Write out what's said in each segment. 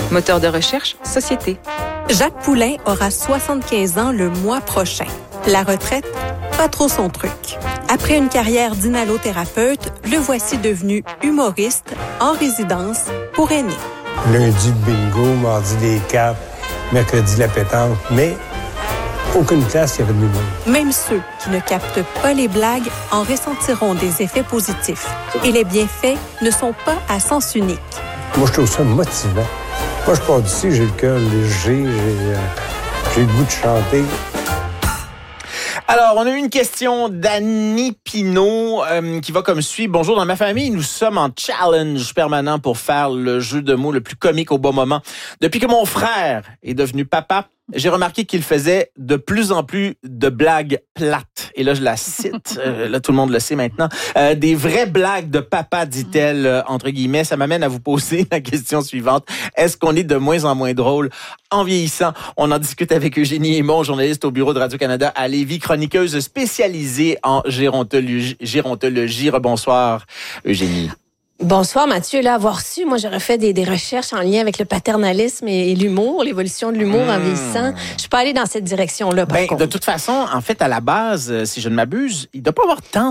Moteur de recherche, société. Jacques Poulain aura 75 ans le mois prochain. La retraite, pas trop son truc. Après une carrière d'inhalothérapeute, le voici devenu humoriste en résidence pour aînés. Lundi, le bingo, mardi, les cartes, mercredi, la pétanque, mais aucune classe, il y avait de l'humour. Même ceux qui ne captent pas les blagues en ressentiront des effets positifs. Et les bienfaits ne sont pas à sens unique. Moi, je trouve ça motivant. Moi, je pars d'ici, j'ai le cœur léger, j'ai le goût de chanter. Alors, on a eu une question d'Annie Pinault qui va comme suit. Bonjour, dans ma famille, nous sommes en challenge permanent pour faire le jeu de mots le plus comique au bon moment. Depuis que mon frère est devenu papa, j'ai remarqué qu'il faisait de plus en plus de blagues plates. Et là, je la cite. Là, tout le monde le sait maintenant. Des vraies blagues de papa, dit-elle, entre guillemets. Ça m'amène à vous poser la question suivante. Est-ce qu'on est de moins en moins drôle en vieillissant? On en discute avec Eugénie Aymon, journaliste au bureau de Radio-Canada à Lévis, chroniqueuse spécialisée en gérontologie. Rebonsoir, Eugénie. Bonsoir Mathieu. Là, avoir su, moi j'aurais fait des recherches en lien avec le paternalisme et l'humour, l'évolution de l'humour en vieillissant. Je suis pas allée dans cette direction-là, par contre. De toute façon, en fait, à la base, si je ne m'abuse, il ne doit pas y avoir tant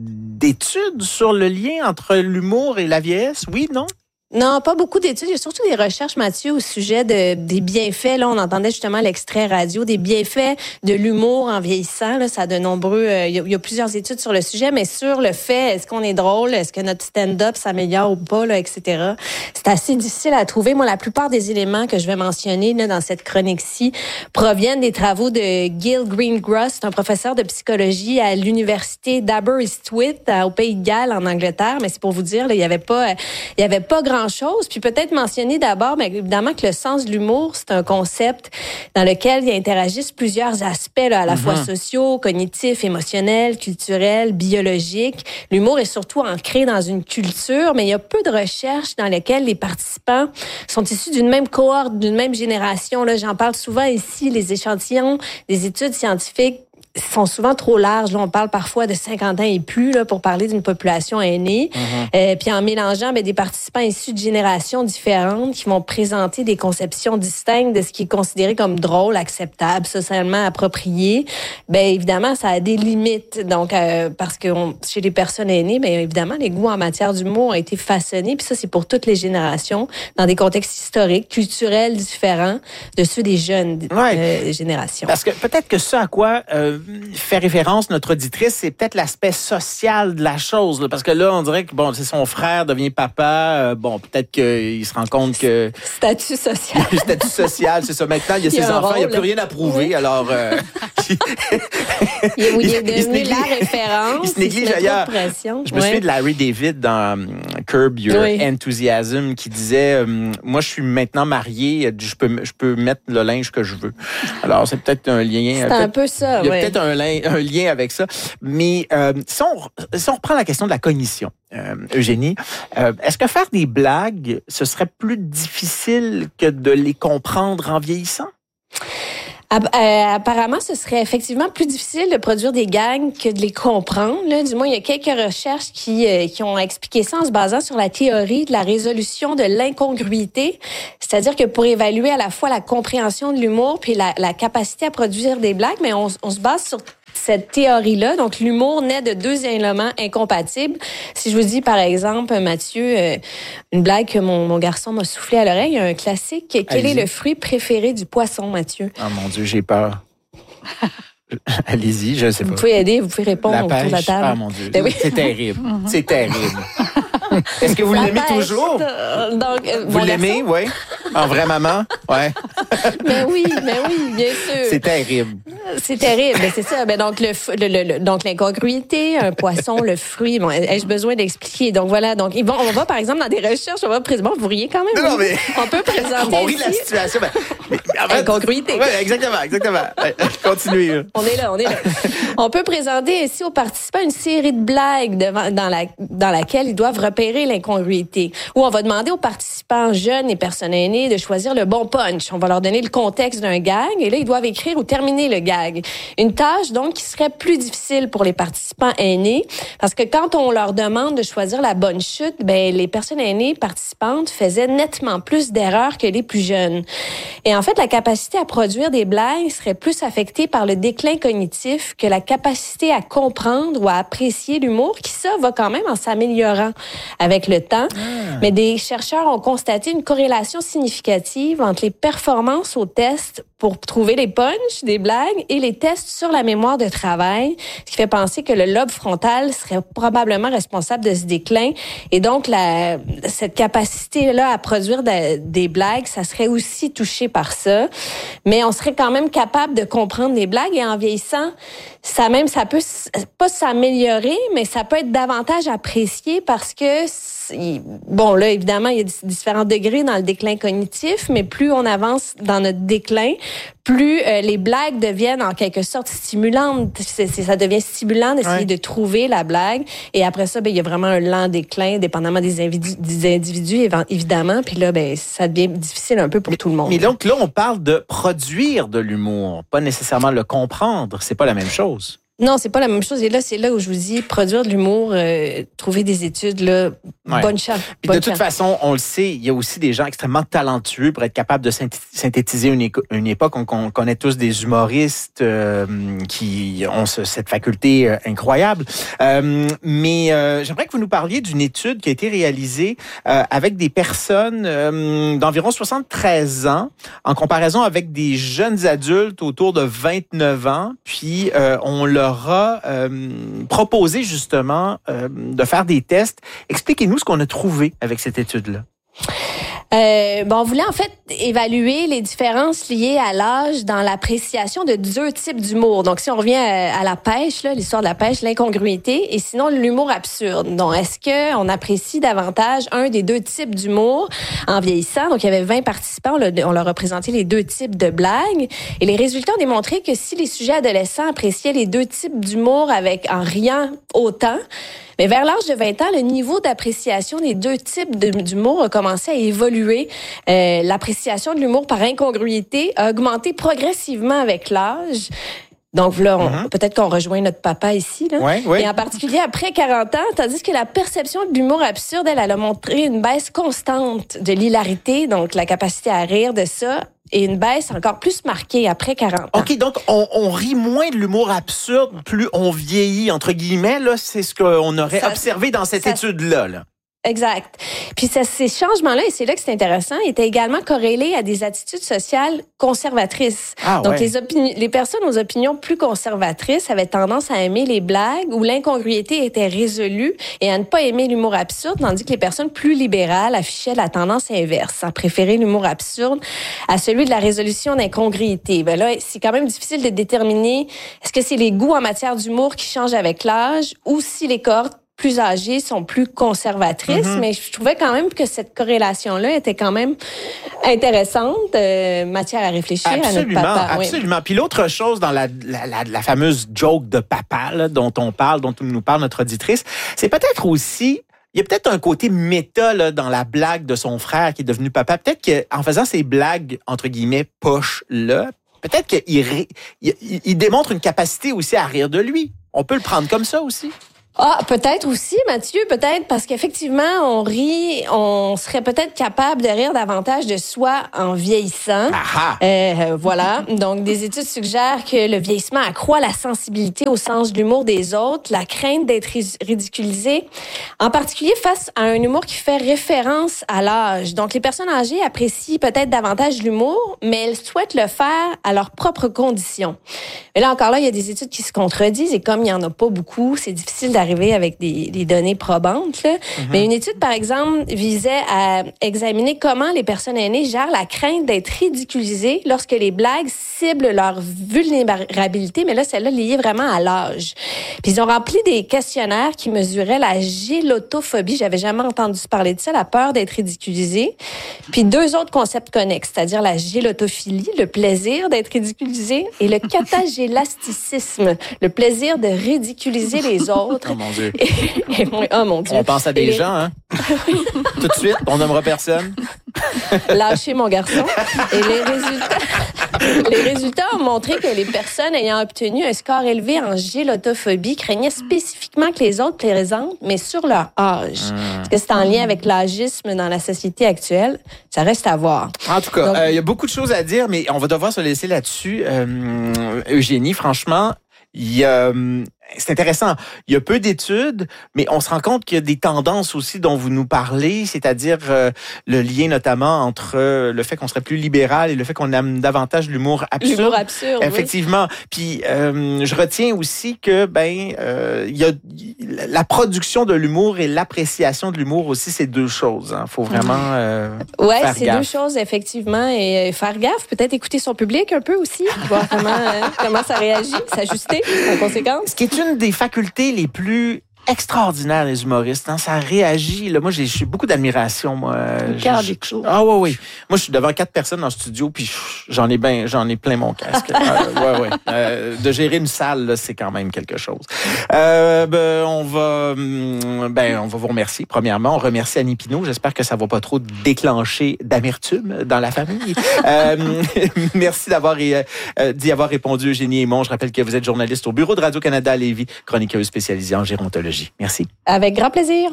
d'études sur le lien entre l'humour et la vieillesse, oui, non? Non, pas beaucoup d'études. Il y a surtout des recherches, Mathieu, au sujet des bienfaits. Là, on entendait justement l'extrait radio, des bienfaits de l'humour en vieillissant. Là, ça a de nombreux... il y a plusieurs études sur le sujet, mais sur le fait, est-ce qu'on est drôle, est-ce que notre stand-up s'améliore ou pas, là, etc. C'est assez difficile à trouver. Moi, la plupart des éléments que je vais mentionner là, dans cette chronique-ci proviennent des travaux de Gil Greengross, un professeur de psychologie à l'université d'Aberystwyth, au Pays de Galles, en Angleterre. Mais c'est pour vous dire, là, il y avait pas grand chose. Puis peut-être mentionner d'abord, bien évidemment, que le sens de l'humour, c'est un concept dans lequel il interagissent plusieurs aspects, là, à la fois sociaux, cognitifs, émotionnels, culturels, biologiques. L'humour est surtout ancré dans une culture, mais il y a peu de recherches dans lesquelles les participants sont issus d'une même cohorte, d'une même génération. Là, j'en parle souvent ici, les échantillons des études scientifiques sont souvent trop larges. Là, on parle parfois de 50 ans et plus là, pour parler d'une population aînée. Puis en mélangeant des participants issus de générations différentes qui vont présenter des conceptions distinctes de ce qui est considéré comme drôle, acceptable, socialement approprié, bien évidemment, ça a des limites. Donc, parce que chez les personnes aînées, bien évidemment, les goûts en matière d'humour ont été façonnés. Puis ça, c'est pour toutes les générations, dans des contextes historiques, culturels différents de ceux des jeunes générations. Parce que peut-être que ce à quoi fait référence notre auditrice, c'est peut-être l'aspect social de la chose. Là, parce que là, on dirait que bon, c'est son frère devient papa. Peut-être qu'il se rend compte que... Statut social. Statut social, c'est ça. Maintenant, il y a ses enfants, il n'y a plus rien à prouver. Oui. Alors... il est devenu la référence. Il se néglige ailleurs. Je me souviens de Larry David dans Curb Your Enthusiasm qui disait moi, je suis maintenant marié, je peux mettre le linge que je veux. Alors, c'est peut-être un lien... C'est un peu ça, il y a peut-être un lien avec ça. Mais si on reprend la question de la cognition, Eugénie, est-ce que faire des blagues, ce serait plus difficile que de les comprendre en vieillissant? Apparemment, ce serait effectivement plus difficile de produire des gags que de les comprendre. Là. Du moins, il y a quelques recherches qui ont expliqué ça en se basant sur la théorie de la résolution de l'incongruité. C'est-à-dire que pour évaluer à la fois la compréhension de l'humour puis la capacité à produire des blagues, mais on se base sur cette théorie-là. Donc, l'humour naît de deux éléments incompatibles. Si je vous dis, par exemple, Mathieu, une blague que mon garçon m'a soufflé à l'oreille, un classique. Quel est le fruit préféré du poisson, Mathieu? Oh mon Dieu, j'ai peur. Allez-y, je ne sais pas. Vous pouvez aider, vous pouvez répondre autour de la table. Ah mon Dieu, c'est terrible. C'est terrible. Est-ce que vous l'aimez toujours? Vous l'aimez, oui? En vraie maman? Ouais. Mais oui, bien sûr. C'est terrible. C'est terrible, c'est ça. Ben donc donc l'incongruité, un poisson, le fruit. Bon, ai-je besoin d'expliquer? Donc voilà. Donc on va par exemple dans des recherches, vous riez quand même. Non, mais on peut présenter. On rit de la situation. Incongruité. Oui, exactement. Continuez. On est là. On peut présenter ainsi aux participants une série de blagues dans laquelle ils doivent repérer l'incongruité. Ou on va demander aux participants jeunes et personnes aînées de choisir le bon punch. On va leur donner le contexte d'un gag et là, ils doivent écrire ou terminer le gag. Une tâche, donc, qui serait plus difficile pour les participants aînés parce que quand on leur demande de choisir la bonne chute, les personnes aînées participantes faisaient nettement plus d'erreurs que les plus jeunes. Et en fait, la capacité à produire des blagues serait plus affectée par le déclin cognitif que la capacité à comprendre ou à apprécier l'humour, qui ça va quand même en s'améliorant avec le temps. Mais des chercheurs ont constaté une corrélation significative entre les performances aux tests pour trouver les punchs des blagues et les tests sur la mémoire de travail, ce qui fait penser que le lobe frontal serait probablement responsable de ce déclin. Et donc, cette capacité-là à produire des blagues, ça serait aussi touché par ça. Mais on serait quand même capable de comprendre les blagues et en vieillissant, ça peut pas s'améliorer, mais ça peut être davantage apprécié parce que, bon, là, évidemment, il y a différents degrés dans le déclin cognitif, mais plus on avance dans notre déclin, plus les blagues deviennent en quelque sorte stimulantes. Ça devient stimulant d'essayer de trouver la blague. Et après ça, il y a vraiment un lent déclin, dépendamment des individus, évidemment. Puis là, ça devient difficile un peu pour tout le monde. Mais donc là, on parle de produire de l'humour, pas nécessairement le comprendre. C'est pas la même chose. Non, c'est pas la même chose. Et là, c'est là où je vous dis, produire de l'humour, trouver des études, là, bonne chance. Puis de toute façon, on le sait, il y a aussi des gens extrêmement talentueux pour être capables de synthétiser une époque. On connaît tous des humoristes qui ont cette faculté incroyable. Mais j'aimerais que vous nous parliez d'une étude qui a été réalisée avec des personnes d'environ 73 ans, en comparaison avec des jeunes adultes autour de 29 ans. Puis on leur a proposé justement de faire des tests. Expliquez-nous ce qu'on a trouvé avec cette étude-là. On voulait en fait évaluer les différences liées à l'âge dans l'appréciation de deux types d'humour. Donc, si on revient à la pêche, là, l'histoire de la pêche, l'incongruité, et sinon l'humour absurde. Donc, est-ce qu'on apprécie davantage un des deux types d'humour en vieillissant? Donc, il y avait 20 participants, on leur a présenté les deux types de blagues, et les résultats ont démontré que si les sujets adolescents appréciaient les deux types d'humour en riant autant, mais vers l'âge de 20 ans, le niveau d'appréciation des deux types d'humour a commencé à évoluer. L'appréciation de l'humour par incongruité a augmenté progressivement avec l'âge. Donc là, peut-être qu'on rejoint notre papa ici, là. Oui. Et en particulier après 40 ans, tandis que la perception de l'humour absurde, elle a montré une baisse constante de l'hilarité, donc la capacité à rire de ça, et une baisse encore plus marquée après 40 ans. OK, donc on rit moins de l'humour absurde plus on vieillit, entre guillemets, là, c'est ce qu'on aurait observé dans cette étude-là, là. Exact. Puis ces changements-là, et c'est là que c'est intéressant, étaient également corrélés à des attitudes sociales conservatrices. Donc, les personnes aux opinions plus conservatrices avaient tendance à aimer les blagues où l'incongruité était résolue et à ne pas aimer l'humour absurde, tandis que les personnes plus libérales affichaient la tendance inverse, à préférer l'humour absurde à celui de la résolution d'incongruité. Là, c'est quand même difficile de déterminer est-ce que c'est les goûts en matière d'humour qui changent avec l'âge ou si les cohortes plus âgées sont plus conservatrices, mais je trouvais quand même que cette corrélation-là était quand même intéressante, matière à réfléchir à notre papa. Absolument. Puis l'autre chose dans la fameuse joke de papa là, dont nous parle notre auditrice, c'est peut-être aussi il y a peut-être un côté méta là, dans la blague de son frère qui est devenu papa. Peut-être qu'en faisant ces blagues, entre guillemets, poches-là, peut-être qu'il démontre une capacité aussi à rire de lui. On peut le prendre comme ça aussi. Peut-être aussi, Mathieu, peut-être parce qu'effectivement, on serait peut-être capable de rire davantage de soi en vieillissant. Voilà. Donc, des études suggèrent que le vieillissement accroît la sensibilité au sens de l'humour des autres, la crainte d'être ridiculisé, en particulier face à un humour qui fait référence à l'âge. Donc, les personnes âgées apprécient peut-être davantage l'humour, mais elles souhaitent le faire à leurs propres conditions. Mais là, encore là, il y a des études qui se contredisent et comme il n'y en a pas beaucoup, c'est difficile arriver avec des données probantes. Là. Mais une étude, par exemple, visait à examiner comment les personnes aînées gèrent la crainte d'être ridiculisées lorsque les blagues ciblent leur vulnérabilité, mais là, celle-là liée vraiment à l'âge. Puis ils ont rempli des questionnaires qui mesuraient la gélotophobie. J'avais jamais entendu parler de ça, la peur d'être ridiculisé. Puis 2 autres concepts connexes, c'est-à-dire la gélotophilie, le plaisir d'être ridiculisé, et le catagélasticisme, le plaisir de ridiculiser les autres. Oh mon Dieu. Oh mon Dieu. On pense à des gens, hein? Tout de suite, on nommera personne. Lâchez mon garçon. Et les résultats ont montré que les personnes ayant obtenu un score élevé en gélotophobie craignaient spécifiquement que les autres présentent, mais sur leur âge. Est-ce que c'est en lien avec l'âgisme dans la société actuelle? Ça reste à voir. En tout cas, il y a beaucoup de choses à dire, mais on va devoir se laisser là-dessus. Eugénie, franchement, c'est intéressant. Il y a peu d'études, mais on se rend compte qu'il y a des tendances aussi dont vous nous parlez, c'est-à-dire le lien notamment entre le fait qu'on serait plus libéral et le fait qu'on aime davantage l'humour absurde. L'humour absurde, effectivement. Oui. Puis je retiens aussi que il y a la production de l'humour et l'appréciation de l'humour aussi, c'est 2 choses. Hein. Faut vraiment faire c'est gaffe. 2 choses effectivement, et faire gaffe, peut-être écouter son public un peu aussi, voir comment ça réagit, s'ajuster en conséquence. Ce qui est une des facultés les plus extraordinaires des humoristes. Hein. Ça réagit. Là, moi, j'ai beaucoup d'admiration. Moi, Ah oui. Moi, je suis devant 4 personnes dans le studio, puis j'en ai plein mon casque. De gérer une salle, là, c'est quand même quelque chose. On va vous remercier. Premièrement, on remercie Annie Pinault. J'espère que ça va pas trop déclencher d'amertume dans la famille. Merci d'y avoir répondu, Eugénie Aymon. Je rappelle que vous êtes journaliste au bureau de Radio-Canada à Lévis, chroniqueuse spécialisée en gérontologie. Merci. Avec grand plaisir.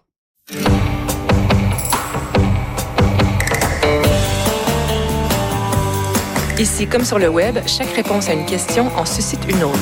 Ici, comme sur le web, chaque réponse à une question en suscite une autre.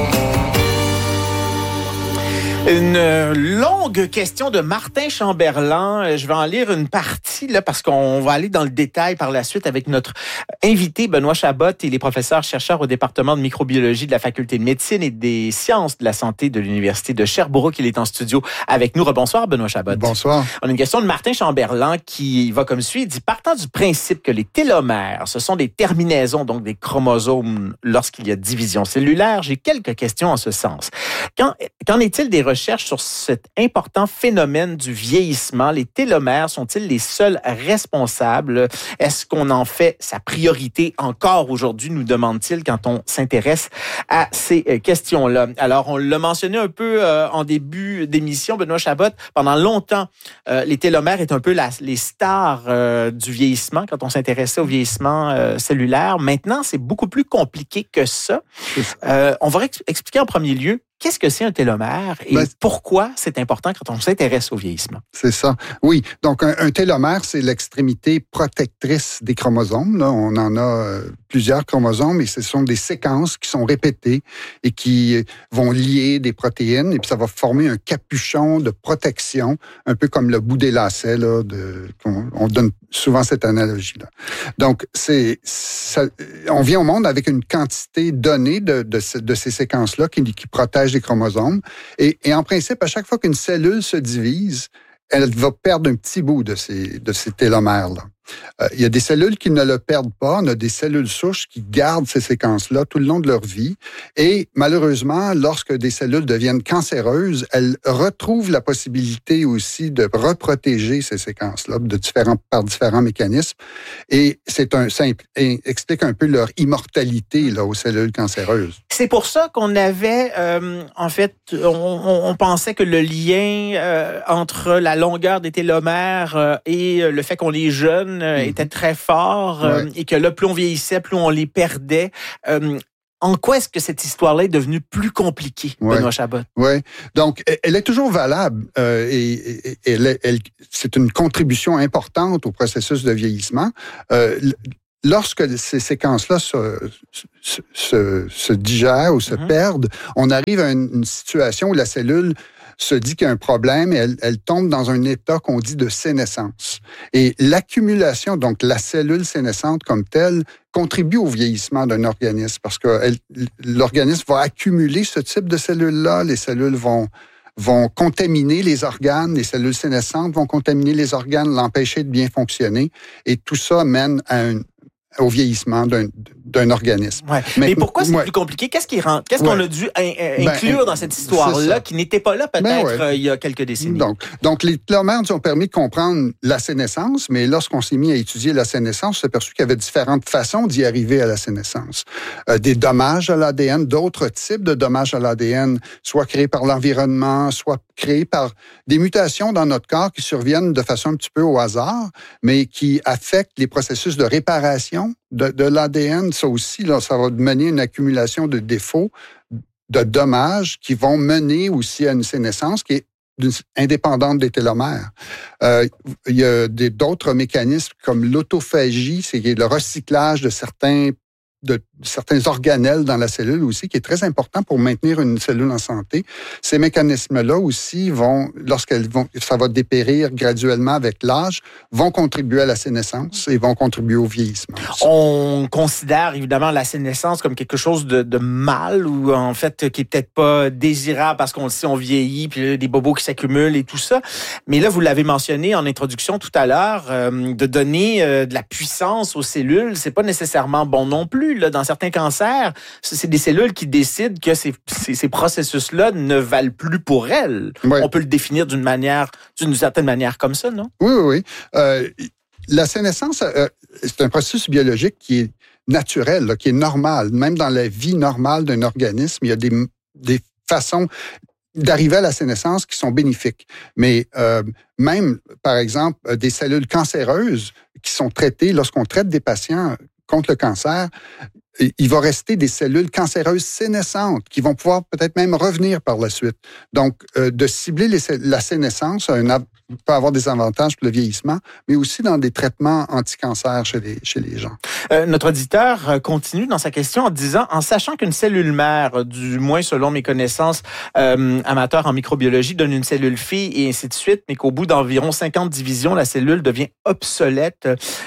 Une longue question de Martin Chamberlain. Je vais en lire une partie là parce qu'on va aller dans le détail par la suite avec notre invité Benoît Chabot. Il est professeur-chercheur au département de microbiologie de la Faculté de médecine et des sciences de la santé de l'Université de Sherbrooke. Il est en studio avec nous. Rebonsoir Benoît Chabot. Bonsoir. On a une question de Martin Chamberlain qui va comme suit. Il dit, partant du principe que les télomères, ce sont des terminaisons, donc des chromosomes lorsqu'il y a division cellulaire, j'ai quelques questions en ce sens. Qu'en est-il des recherches sur cet important phénomène du vieillissement? Les télomères sont-ils les seuls responsables? Est-ce qu'on en fait sa priorité encore aujourd'hui, nous demande-t-il, quand on s'intéresse à ces questions-là? Alors, on l'a mentionné un peu en début d'émission, Benoît Chabot. Pendant longtemps, les télomères étaient un peu les stars du vieillissement quand on s'intéressait au vieillissement cellulaire. Maintenant, c'est beaucoup plus compliqué que ça. On va expliquer en premier lieu qu'est-ce que c'est un télomère et pourquoi c'est important quand on s'intéresse au vieillissement? C'est ça. Oui. Donc, un télomère, c'est l'extrémité protectrice des chromosomes. Là, on en a plusieurs chromosomes et ce sont des séquences qui sont répétées et qui vont lier des protéines et puis ça va former un capuchon de protection, un peu comme le bout des lacets. Là, on donne souvent cette analogie-là. Donc, on vient au monde avec une quantité donnée de ces séquences-là qui protègent les chromosomes. Et en principe, à chaque fois qu'une cellule se divise, elle va perdre un petit bout de ces télomères-là. Il y a des cellules qui ne le perdent pas. On a des cellules souches qui gardent ces séquences-là tout le long de leur vie. Et malheureusement, lorsque des cellules deviennent cancéreuses, elles retrouvent la possibilité aussi de reprotéger ces séquences-là par différents mécanismes. Et ça explique un peu leur immortalité là, aux cellules cancéreuses. C'est pour ça qu'on avait, on pensait que le lien entre la longueur des télomères et le fait qu'on est jeune était très fort et que là, plus on vieillissait, plus on les perdait. En quoi est-ce que cette histoire-là est devenue plus compliquée, Benoît Chabot? Oui, donc elle est toujours valable et c'est une contribution importante au processus de vieillissement. Lorsque ces séquences-là se digèrent ou se perdent, on arrive à une situation où la cellule se dit qu'il y a un problème et elle tombe dans un état qu'on dit de sénescence. Et l'accumulation, donc la cellule sénescente comme telle, contribue au vieillissement d'un organisme parce que l'organisme va accumuler ce type de cellules-là. Les cellules vont vont contaminer les organes, les cellules sénescentes vont contaminer les organes, l'empêcher de bien fonctionner. Et tout ça mène au vieillissement d'un organisme. Ouais. Mais pourquoi c'est plus compliqué? Qu'est-ce qu'on a dû inclure dans cette histoire-là qui n'était pas là peut-être il y a quelques décennies? Donc les télomères nous ont permis de comprendre la sénescence, mais lorsqu'on s'est mis à étudier la sénescence, on s'est aperçu qu'il y avait différentes façons d'y arriver à la sénescence. Des dommages à l'ADN, d'autres types de dommages à l'ADN, soit créés par l'environnement, soit créés par des mutations dans notre corps qui surviennent de façon un petit peu au hasard, mais qui affectent les processus de réparation de l'ADN. Ça aussi, là, ça va mener à une accumulation de défauts, de dommages qui vont mener aussi à une sénescence qui est indépendante des télomères. Il y a d'autres mécanismes comme l'autophagie, c'est le recyclage de certains organelles dans la cellule aussi, qui est très important pour maintenir une cellule en santé. Ces mécanismes-là aussi ça va dépérir graduellement avec l'âge, vont contribuer à la sénescence et vont contribuer au vieillissement aussi. On considère évidemment la sénescence comme quelque chose de mal ou en fait qui est peut-être pas désirable parce qu'on le sait, on vieillit, puis il y a des bobos qui s'accumulent et tout ça. Mais là, vous l'avez mentionné en introduction tout à l'heure, de donner de la puissance aux cellules, c'est pas nécessairement bon non plus. Là, dans certains cancers, c'est des cellules qui décident que ces processus-là ne valent plus pour elles. Oui. On peut le définir d'une certaine manière comme ça, non? Oui. La sénescence, c'est un processus biologique qui est naturel, là, qui est normal. Même dans la vie normale d'un organisme, il y a des façons d'arriver à la sénescence qui sont bénéfiques. Mais même, par exemple, des cellules cancéreuses qui sont traitées, lorsqu'on traite des patients contre le cancer, il va rester des cellules cancéreuses sénescentes qui vont pouvoir peut-être même revenir par la suite. Donc, de cibler la sénescence peut avoir des avantages pour le vieillissement, mais aussi dans des traitements anti-cancer chez les gens. Notre auditeur continue dans sa question en disant, en sachant qu'une cellule mère, du moins selon mes connaissances amateurs en microbiologie, donne une cellule fille et ainsi de suite, mais qu'au bout d'environ 50 divisions, la cellule devient obsolète,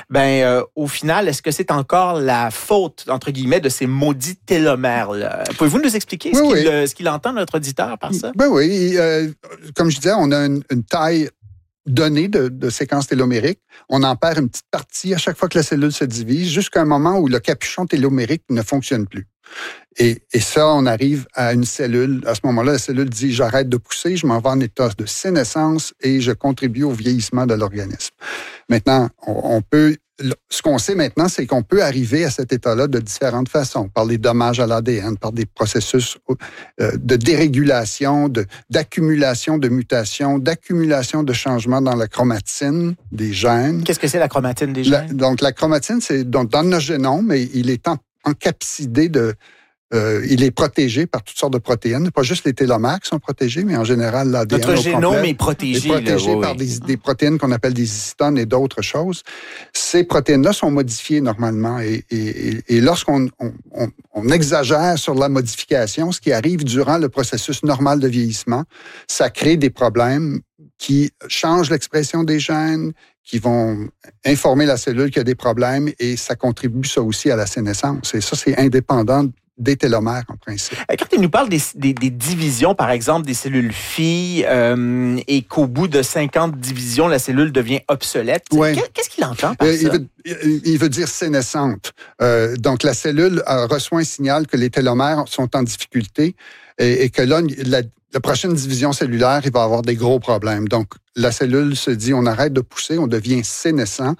au final, est-ce que c'est encore la faute, entre guillemets, de ces maudits télomères-là? Pouvez-vous nous expliquer ce qu'il entend, notre auditeur, par ça? Oui. Comme je disais, on a une taille donnée de séquences télomériques. On en perd une petite partie à chaque fois que la cellule se divise, jusqu'à un moment où le capuchon télomérique ne fonctionne plus. Et ça, on arrive à une cellule. À ce moment-là, la cellule dit « j'arrête de pousser, je m'en vais en état de sénescence et je contribue au vieillissement de l'organisme ». Maintenant, ce qu'on sait maintenant, c'est qu'on peut arriver à cet état-là de différentes façons, par les dommages à l'ADN, par des processus de dérégulation, d'accumulation de mutations, d'accumulation de changements dans la chromatine des gènes. Qu'est-ce que c'est la chromatine des gènes? Donc, la chromatine, c'est dans notre génome, et il est encapsidé il est protégé par toutes sortes de protéines. Pas juste les télomères qui sont protégés, mais en général, l'ADN Notre génome est protégé. Par des protéines qu'on appelle des histones et d'autres choses. Ces protéines-là sont modifiées normalement. Et lorsqu'on exagère sur la modification, ce qui arrive durant le processus normal de vieillissement, ça crée des problèmes qui changent l'expression des gènes, qui vont informer la cellule qu'il y a des problèmes, et ça contribue ça aussi à la sénescence. Et ça, c'est indépendant des télomères, en principe. Quand il nous parle des divisions, par exemple, des cellules filles, et qu'au bout de 50 divisions, la cellule devient obsolète, qu'est-ce qu'il entend par ça? Il veut dire sénescente. Donc, la cellule reçoit un signal que les télomères sont en difficulté et que là, la prochaine division cellulaire, il va avoir des gros problèmes. Donc, la cellule se dit, on arrête de pousser, on devient sénescent.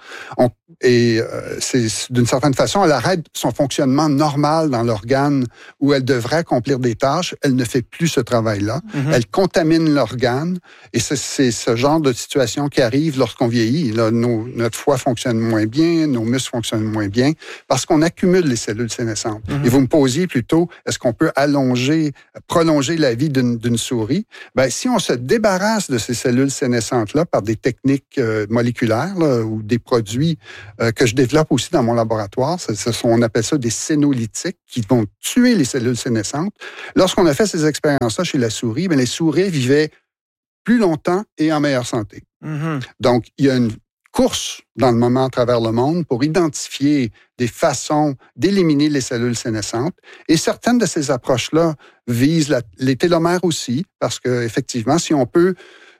C'est d'une certaine façon, elle arrête son fonctionnement normal dans l'organe où elle devrait accomplir des tâches. Elle ne fait plus ce travail-là. Mm-hmm. Elle contamine l'organe. Et c'est ce genre de situation qui arrive lorsqu'on vieillit. Là, notre foie fonctionne moins bien, nos muscles fonctionnent moins bien, parce qu'on accumule les cellules sénescentes. Mm-hmm. Et vous me posiez plutôt, est-ce qu'on peut prolonger la vie d'une souris? Si on se débarrasse de ces cellules sénescentes-là par des techniques moléculaires ou des produits que je développe aussi dans mon laboratoire, on appelle ça des sénolytiques qui vont tuer les cellules sénescentes. Lorsqu'on a fait ces expériences-là chez la souris, les souris vivaient plus longtemps et en meilleure santé. Mm-hmm. Donc, il y a une course dans le moment à travers le monde pour identifier des façons d'éliminer les cellules sénescentes. Et certaines de ces approches-là visent les télomères aussi, parce que effectivement, si on peut...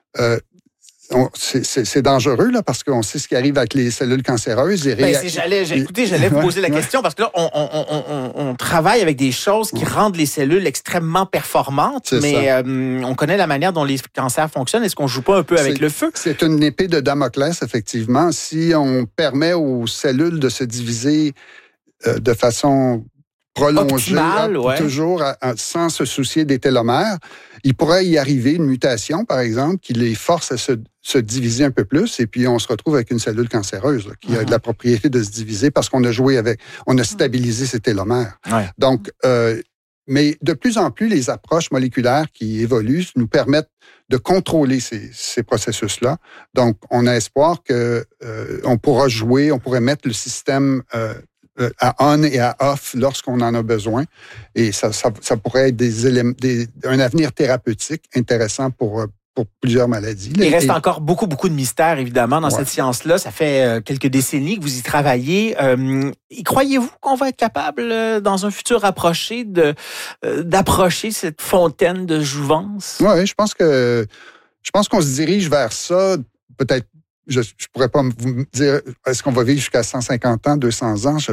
c'est dangereux, là, parce qu'on sait ce qui arrive avec les cellules cancéreuses. J'allais vous poser la question, parce que là, on travaille avec des choses qui rendent les cellules extrêmement performantes, mais on connaît la manière dont les cancers fonctionnent. Est-ce qu'on joue pas un peu avec le feu? C'est une épée de Damoclès, effectivement. Si on permet aux cellules de se diviser de façon prolongée, toujours sans se soucier des télomères, il pourrait y arriver une mutation, par exemple, qui les force à se diviser un peu plus, et puis on se retrouve avec une cellule cancéreuse là, qui a de la propriété de se diviser parce qu'on a on a stabilisé ces télomères. Ouais. Donc, mais de plus en plus, les approches moléculaires qui évoluent nous permettent de contrôler ces processus-là. Donc, on a espoir que on pourrait mettre le système à on et à off lorsqu'on en a besoin. Et ça pourrait être un avenir thérapeutique intéressant pour plusieurs maladies. Il reste encore beaucoup de mystères, évidemment, dans cette science-là. Ça fait quelques décennies que vous y travaillez. Y croyez-vous qu'on va être capable, dans un futur approché, d'approcher cette fontaine de jouvence? Oui, je pense qu'on se dirige vers ça, peut-être. Je pourrais pas vous dire, est-ce qu'on va vivre jusqu'à 150 ans, 200 ans?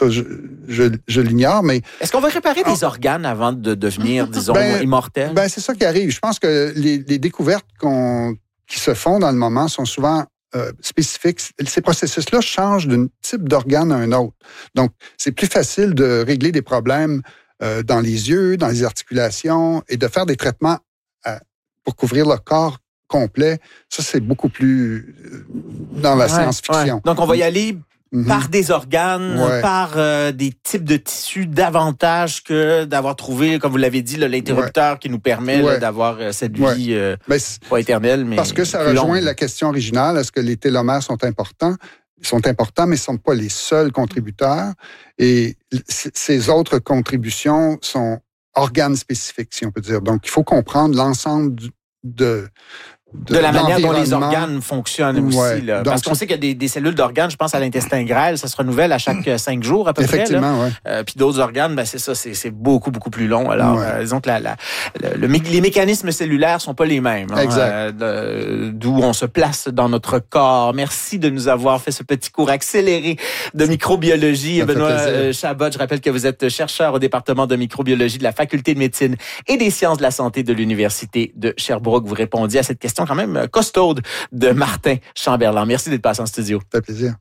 Je l'ignore, mais... Est-ce qu'on va réparer des organes avant de devenir, disons, immortels? C'est ça qui arrive. Je pense que les découvertes qui se font dans le moment sont souvent spécifiques. Ces processus-là changent d'un type d'organe à un autre. Donc, c'est plus facile de régler des problèmes dans les yeux, dans les articulations, et de faire des traitements pour couvrir le corps complet. Ça, c'est beaucoup plus dans la science-fiction. Ouais. Donc, on va y aller par des organes, par des types de tissus davantage que d'avoir trouvé, comme vous l'avez dit, l'interrupteur qui nous permet d'avoir cette vie pas éternelle, mais parce que ça rejoint la question originale. Est-ce que les télomères sont importants? Ils sont importants, mais ce ne sont pas les seuls contributeurs. Et ces autres contributions sont organes spécifiques, si on peut dire. Donc, il faut comprendre l'ensemble de la manière dont les organes fonctionnent aussi. Là. Parce qu'on sait qu'il y a des cellules d'organes, je pense à l'intestin grêle, ça se renouvelle à chaque 5 jours à peu près. Effectivement, oui. Puis d'autres organes, c'est ça, c'est beaucoup plus long. Alors, disons que les mécanismes cellulaires sont pas les mêmes. Exact. D'où on se place dans notre corps. Merci de nous avoir fait ce petit cours accéléré de microbiologie. Benoît Chabot, je rappelle que vous êtes chercheur au département de microbiologie de la Faculté de médecine et des sciences de la santé de l'Université de Sherbrooke. Vous répondiez à cette question quand même costaude de Martin Chamberlain. Merci d'être passé en studio. Ça fait plaisir.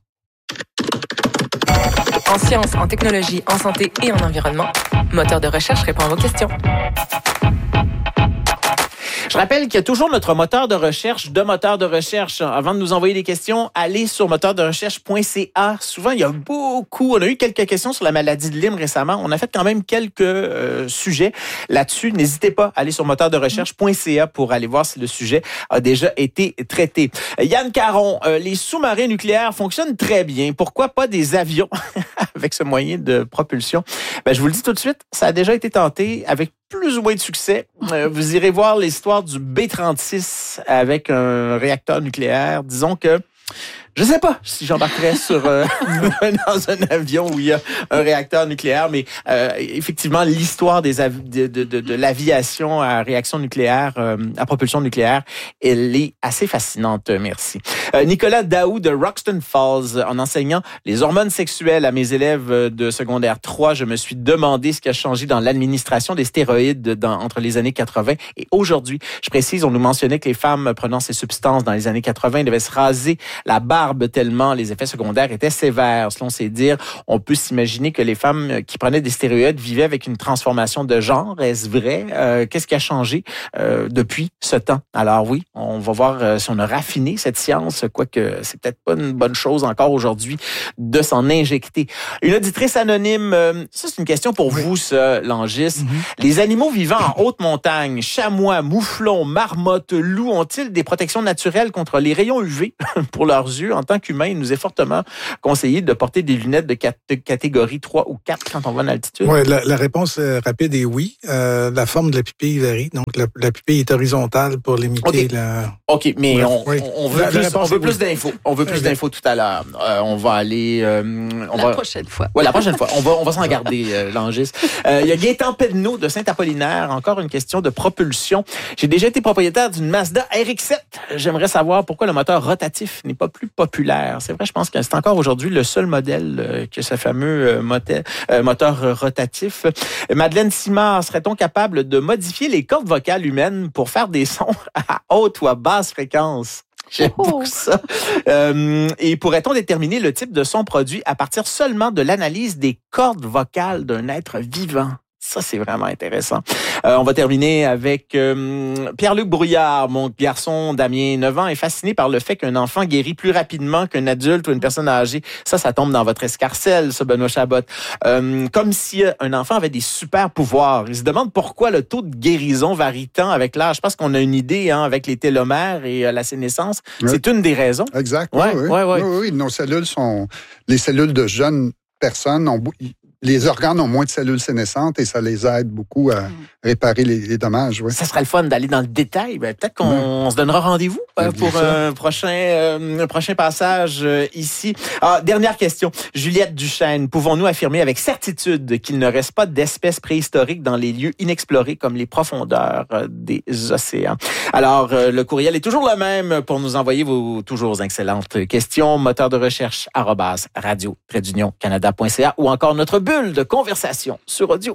En sciences, en technologie, en santé et en environnement, Moteur de recherche répond à vos questions. Je rappelle qu'il y a toujours notre moteur de recherche Avant de nous envoyer des questions, allez sur moteurderecherche.ca. Souvent, on a eu quelques questions sur la maladie de Lyme récemment. On a fait quand même quelques sujets là-dessus. N'hésitez pas à aller sur moteurderecherche.ca pour aller voir si le sujet a déjà été traité. Yann Caron, les sous-marins nucléaires fonctionnent très bien. Pourquoi pas des avions avec ce moyen de propulsion? Je vous le dis tout de suite, ça a déjà été tenté avec plus ou moins de succès. Vous irez voir l'histoire du B-36 avec un réacteur nucléaire. Disons que je sais pas si j'embarquerais dans un avion où il y a un réacteur nucléaire, mais effectivement, l'histoire de l'aviation à réaction nucléaire, à propulsion nucléaire, elle est assez fascinante. Merci. Nicolas Daou de Roxton Falls, en enseignant les hormones sexuelles à mes élèves de secondaire 3, je me suis demandé ce qui a changé dans l'administration des stéroïdes entre les années 80 et aujourd'hui. Je précise, on nous mentionnait que les femmes prenant ces substances dans les années 80 devaient se raser la barbe tellement les effets secondaires étaient sévères. Selon ses dires, on peut s'imaginer que les femmes qui prenaient des stéroïdes vivaient avec une transformation de genre. Est-ce vrai? Qu'est-ce qui a changé depuis ce temps? Alors oui, on va voir si on a raffiné cette science, quoique c'est peut-être pas une bonne chose encore aujourd'hui de s'en injecter. Une auditrice anonyme, ça c'est une question pour vous, ça, Langis. Les animaux vivant en haute montagne, chamois, mouflons, marmottes, loups, ont-ils des protections naturelles contre les rayons UV pour leurs yeux? vue, en tant qu'humain, il nous est fortement conseillé de porter des lunettes de catégorie 3 ou 4 quand on va en altitude? Oui, la réponse rapide est oui. La forme de la pupille varie. Donc, la pupille est horizontale pour limiter la... OK, mais ouais, on veut plus d'infos. On veut plus d'infos tout à l'heure. On va aller... prochaine fois. Oui, la prochaine fois. On va s'en garder, Langis. Il y a Gaétan Pedneau de Saint-Apollinaire. Encore une question de propulsion. J'ai déjà été propriétaire d'une Mazda RX-7. J'aimerais savoir pourquoi le moteur rotatif n'est pas plus populaire. C'est vrai, je pense que c'est encore aujourd'hui le seul modèle que ce fameux moteur rotatif. Madeleine Simard, serait-on capable de modifier les cordes vocales humaines pour faire des sons à haute ou à basse fréquence? J'aime beaucoup ça. Et pourrait-on déterminer le type de son produit à partir seulement de l'analyse des cordes vocales d'un être vivant? Ça, c'est vraiment intéressant. On va terminer avec Pierre-Luc Brouillard. Mon garçon Damien, 9 ans, est fasciné par le fait qu'un enfant guérit plus rapidement qu'un adulte ou une personne âgée. Ça tombe dans votre escarcelle, ça, Benoît Chabot. Comme si un enfant avait des super pouvoirs. Il se demande pourquoi le taux de guérison varie tant avec l'âge. Je pense qu'on a une idée avec les télomères et la sénescence. Oui. C'est une des raisons. Exact. Oui. Oui. Nos cellules les cellules de jeunes personnes les organes ont moins de cellules sénescentes et ça les aide beaucoup à réparer les dommages. Oui. Ça serait le fun d'aller dans le détail. Peut-être qu'on se donnera rendez-vous pour un prochain passage ici. Dernière question. Juliette Duchesne, pouvons-nous affirmer avec certitude qu'il ne reste pas d'espèces préhistoriques dans les lieux inexplorés comme les profondeurs des océans? Alors, le courriel est toujours le même pour nous envoyer vos toujours excellentes questions. Moteur de recherche @radio-canada.ca ou encore notre bulle de conversation sur audio.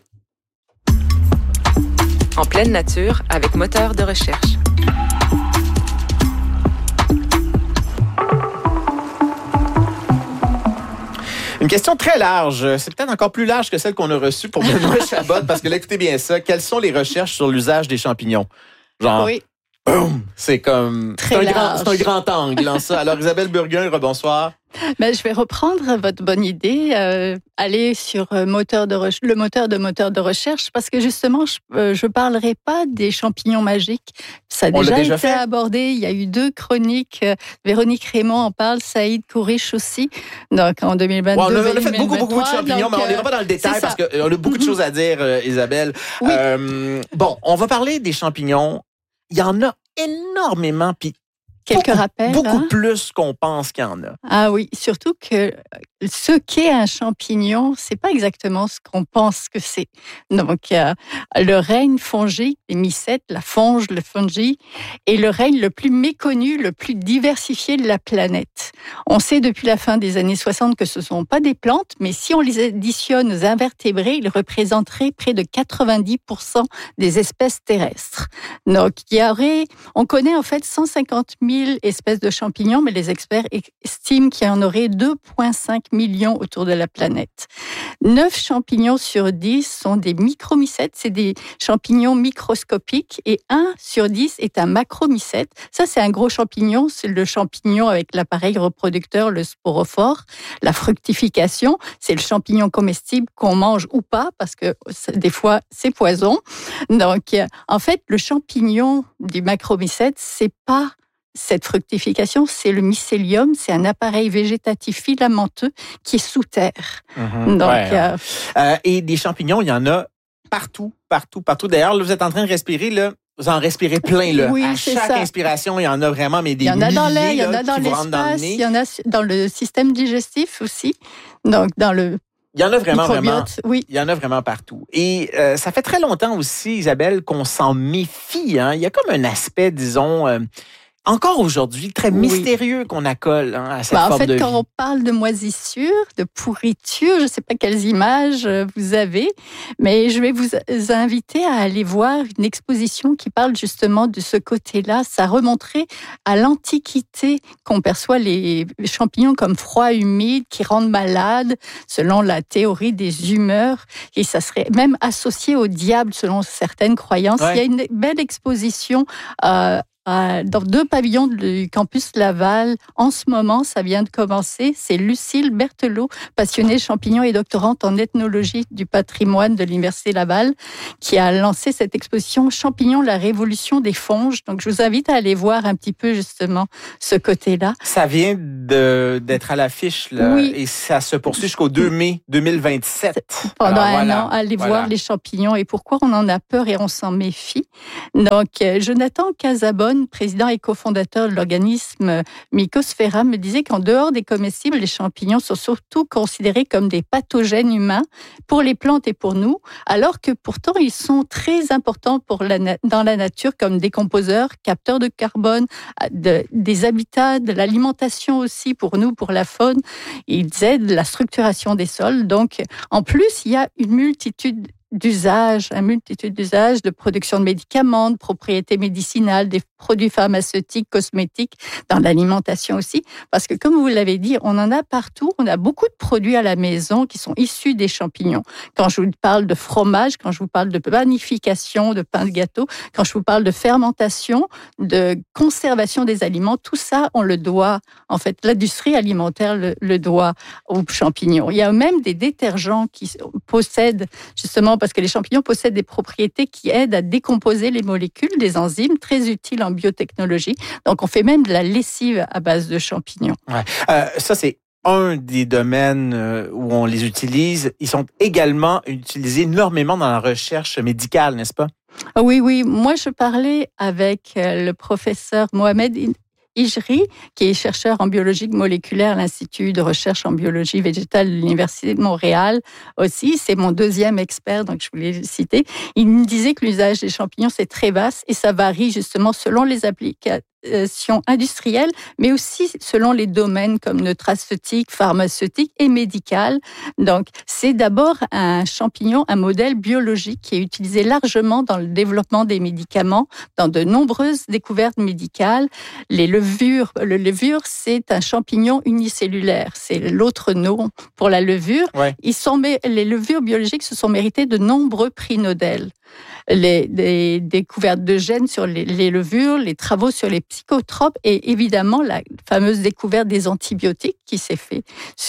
En pleine nature avec moteur de recherche. Une question très large. C'est peut-être encore plus large que celle qu'on a reçue pour Benoît Chabot, parce que là, écoutez bien ça. Quelles sont les recherches sur l'usage des champignons? Genre, oui. Boom! C'est comme... C'est un grand angle, hein, ça. Alors, Isabelle Burguin, rebonsoir. Je vais reprendre votre bonne idée, aller sur le moteur de recherche, parce que justement, je parlerai pas des champignons magiques. Ça a déjà été abordé. Il y a eu 2 chroniques. Véronique Raymond en parle, Saïd Kourish aussi. Donc, en 2022, on a fait beaucoup de champignons, mais on n'ira pas dans le détail parce qu'on a beaucoup de choses à dire, Isabelle. Oui. On va parler des champignons. Il y en a énormément, puis quelques rappels. Beaucoup plus qu'on pense qu'il y en a. Ah oui, surtout que ce qu'est un champignon, c'est pas exactement ce qu'on pense que c'est. Donc, le règne fongique, les mycètes, la fonge, le fungi, est le règne le plus méconnu, le plus diversifié de la planète. On sait depuis la fin des années 60 que ce sont pas des plantes, mais si on les additionne aux invertébrés, ils représenteraient près de 90% des espèces terrestres. Donc, on connaît en fait 150 000 espèces de champignons, mais les experts estiment qu'il y en aurait 2,5 millions autour de la planète. 9 champignons sur 10 sont des micromycètes, c'est des champignons microscopiques, et 1 sur 10 est un macromycète. Ça, c'est un gros champignon, c'est le champignon avec l'appareil reproducteur, le sporophore. La fructification, c'est le champignon comestible qu'on mange ou pas, parce que des fois, c'est poison. Donc, en fait, le champignon du macromycète, c'est pas cette fructification, c'est le mycélium, c'est un appareil végétatif filamenteux qui est sous terre. Donc, et des champignons, il y en a partout. D'ailleurs, là, vous êtes en train de respirer, là, vous en respirez plein, là. Oui, à chaque inspiration, il y en a vraiment, mais des milliers. Il y en a dans l'air, il y en là, a dans l'espace, il y en a dans le système digestif aussi. Donc, dans le il y en a vraiment. Oui. Il y en a vraiment partout. Et ça fait très longtemps aussi, Isabelle, qu'on s'en méfie. Hein? Il y a comme un aspect, disons... encore aujourd'hui, très mystérieux qu'on accole à cette forme de vie. En fait, quand on parle de moisissure, de pourriture, je ne sais pas quelles images vous avez, mais je vais vous inviter à aller voir une exposition qui parle justement de ce côté-là. Ça remonterait à l'Antiquité qu'on perçoit les champignons comme froids, humides, qui rendent malades, selon la théorie des humeurs, et ça serait même associé au diable, selon certaines croyances. Ouais. Il y a une belle exposition dans 2 pavillons du campus Laval. En ce moment, ça vient de commencer. C'est Lucille Berthelot, passionnée champignons et doctorante en ethnologie du patrimoine de l'Université Laval, qui a lancé cette exposition Champignons, la révolution des fonges. Donc, je vous invite à aller voir un petit peu justement ce côté-là. Ça vient d'être à l'affiche, là, oui. Et ça se poursuit jusqu'au 2 mai 2027. Pendant un an, allez voir les champignons et pourquoi on en a peur et on s'en méfie. Donc, Jonathan Casabonne, président et cofondateur de l'organisme Mycosphera, me disait qu'en dehors des comestibles, les champignons sont surtout considérés comme des pathogènes humains pour les plantes et pour nous, alors que pourtant ils sont très importants dans la nature comme décomposeurs, capteurs de carbone, des habitats, de l'alimentation aussi pour nous, pour la faune. Ils aident la structuration des sols. Donc, en plus, il y a une multitude d'usages de production de médicaments, de propriétés médicinales, des produits pharmaceutiques, cosmétiques, dans l'alimentation aussi. Parce que comme vous l'avez dit, on en a partout. On a beaucoup de produits à la maison qui sont issus des champignons. Quand je vous parle de fromage, quand je vous parle de panification, de pain de gâteau, quand je vous parle de fermentation, de conservation des aliments, tout ça, on le doit, en fait, l'industrie alimentaire le doit aux champignons. Il y a même des détergents qui possèdent, justement, parce que les champignons possèdent des propriétés qui aident à décomposer les molécules, des enzymes très utiles en biotechnologie. Donc, on fait même de la lessive à base de champignons. Ouais. Ça, c'est un des domaines où on les utilise. Ils sont également utilisés énormément dans la recherche médicale, n'est-ce pas? Oui. Moi, je parlais avec le professeur Mohamed Ijri, qui est chercheur en biologie moléculaire à l'Institut de recherche en biologie végétale de l'Université de Montréal aussi. C'est mon 2e expert, donc je voulais le citer. Il me disait que l'usage des champignons, c'est très vaste et ça varie justement selon les applications industrielles, mais aussi selon les domaines comme nutraceutique, pharmaceutique et médical. Donc, c'est d'abord un champignon, un modèle biologique qui est utilisé largement dans le développement des médicaments, dans de nombreuses découvertes médicales. Le levure, c'est un champignon unicellulaire. C'est l'autre nom pour la levure. Ouais. Les levures biologiques se sont méritées de nombreux prix Nobel. Les découvertes de gènes sur les levures, les travaux sur les psychotropes et évidemment la fameuse découverte des antibiotiques qui s'est fait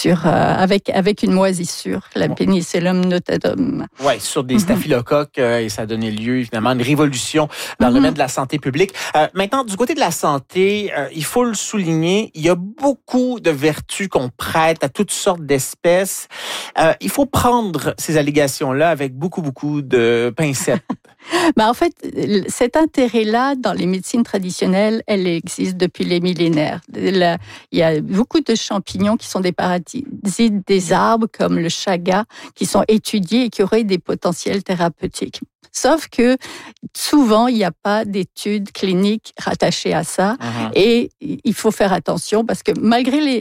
avec une moisissure, la Penicillium notatum. Oui, sur des staphylocoques et ça a donné lieu évidemment à une révolution dans le domaine de la santé publique. Maintenant, du côté de la santé, il faut le souligner, il y a beaucoup de vertus qu'on prête à toutes sortes d'espèces. Il faut prendre ces allégations-là avec beaucoup de pincettes. En fait, cet intérêt-là dans les médecines traditionnelles, elle existe depuis les millénaires. Il y a beaucoup de champignons qui sont des parasites des arbres, comme le chaga, qui sont étudiés et qui auraient des potentiels thérapeutiques. Sauf que souvent, il n'y a pas d'études cliniques rattachées à ça. Et il faut faire attention parce que malgré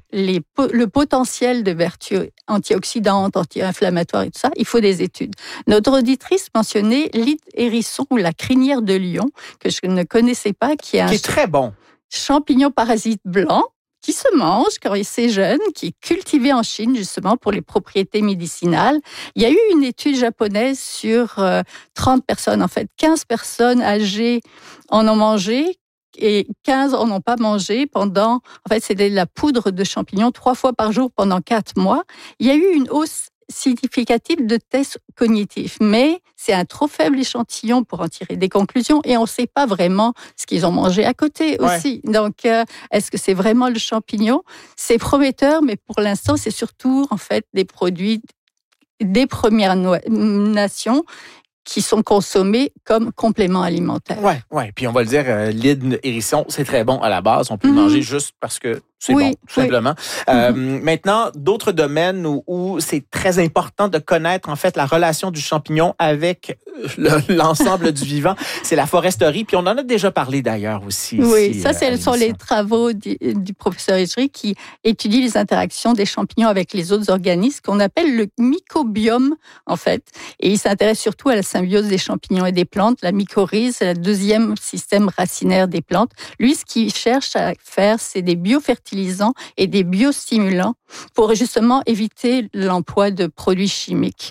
le potentiel de vertus antioxydantes, anti-inflammatoires et tout ça, il faut des études. Notre auditrice mentionnait l'hydre hérisson ou la crinière de lion, que je ne connaissais pas, qui est très bon. Champignon parasite blanc, qui se mange quand c'est jeune, qui est cultivé en Chine justement pour les propriétés médicinales. Il y a eu une étude japonaise sur 30 personnes, en fait 15 personnes âgées en ont mangé et 15 en ont pas mangé pendant, en fait c'était la poudre de champignons 3 fois par jour pendant 4 mois. Il y a eu une hausse significative de tests cognitifs, mais c'est un trop faible échantillon pour en tirer des conclusions et on ne sait pas vraiment ce qu'ils ont mangé à côté aussi. Donc, est-ce que c'est vraiment le champignon? C'est prometteur, mais pour l'instant, c'est surtout en fait des produits des Premières Nations qui sont consommés comme compléments alimentaires. Ouais. Puis on va le dire, l'hydre hérisson, c'est très bon à la base. On peut le manger juste parce que c'est bon, tout simplement. Maintenant, d'autres domaines où c'est très important de connaître en fait la relation du champignon avec l'ensemble du vivant, c'est la foresterie. Puis on en a déjà parlé d'ailleurs aussi. Oui, ici, ça, ce sont les travaux du professeur Ijri qui étudie les interactions des champignons avec les autres organismes qu'on appelle le mycobiome en fait. Et il s'intéresse surtout à la symbiose des champignons et des plantes. La mycorhize, c'est le 2e système racinaire des plantes. Lui, ce qu'il cherche à faire, c'est des biofertilisants et des biostimulants pour justement éviter l'emploi de produits chimiques.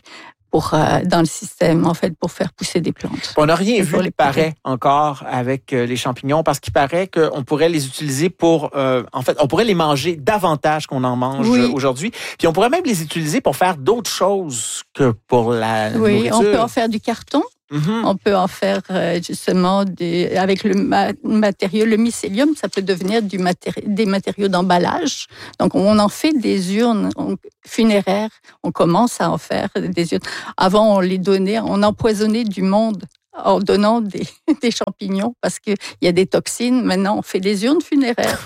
dans le système, en fait, pour faire pousser des plantes. On n'a rien vu, il paraît, encore avec les champignons, parce qu'il paraît qu'on pourrait les utiliser pour... en fait, on pourrait les manger davantage qu'on en mange aujourd'hui. Puis on pourrait même les utiliser pour faire d'autres choses que pour la nourriture. On peut en faire du carton. On peut en faire justement avec le matériau, le mycélium, ça peut devenir des matériaux d'emballage. Donc on en fait des urnes funéraires, on commence à en faire des urnes. Avant on les donnait, on empoisonnait du monde en donnant des champignons parce qu'il y a des toxines. Maintenant on fait des urnes funéraires.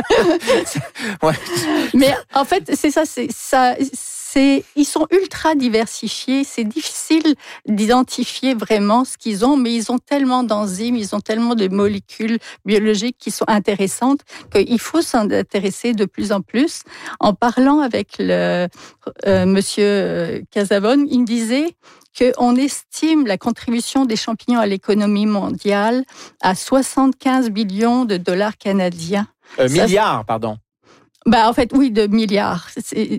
Mais en fait c'est ça. Ils sont ultra diversifiés. C'est difficile d'identifier vraiment ce qu'ils ont, mais ils ont tellement d'enzymes, ils ont tellement de molécules biologiques qui sont intéressantes qu'il faut s'en intéresser de plus en plus. En parlant avec monsieur Casavone, il me disait qu'on estime la contribution des champignons à l'économie mondiale à 75 billions de dollars canadiens. Milliards, pardon. En fait, oui, de milliards. C'est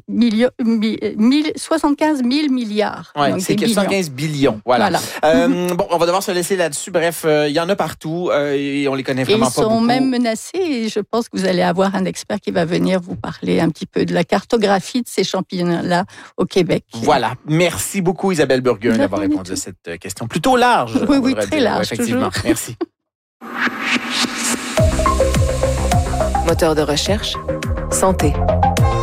75 000 milliards. Oui, c'est 75 billions. Voilà. Bon, on va devoir se laisser là-dessus. Bref, il y en a partout et on les connaît vraiment pas beaucoup. Ils sont même menacés et je pense que vous allez avoir un expert qui va venir vous parler un petit peu de la cartographie de ces champignons-là au Québec. Voilà. Merci beaucoup, Isabelle Burguin, d'avoir répondu à cette question plutôt large. Oui, très large, effectivement. Toujours. Merci. Moteur de recherche, santé.